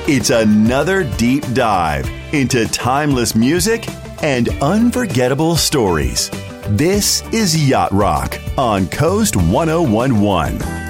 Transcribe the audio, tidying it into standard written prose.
It's another deep dive into timeless music and unforgettable stories. This is Yacht Rock on Coast 1011.